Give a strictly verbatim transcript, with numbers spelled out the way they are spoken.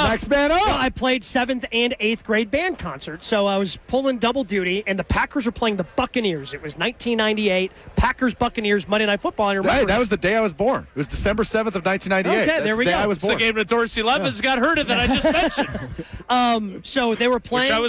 Next man up. Well, I played seventh and eighth grade band concert, so I was pulling double duty, and the Packers were playing the Buccaneers. It was nineteen ninety-eight, Packers-Buccaneers Monday Night Football. I remember Hey, that was the day I was born. It was December seventh of nineteen ninety-eight. Okay, That's there we the day go. I was It's born. the game that Dorsey Levis yeah. got hurt in that I just mentioned. um, so they were playing. Which I was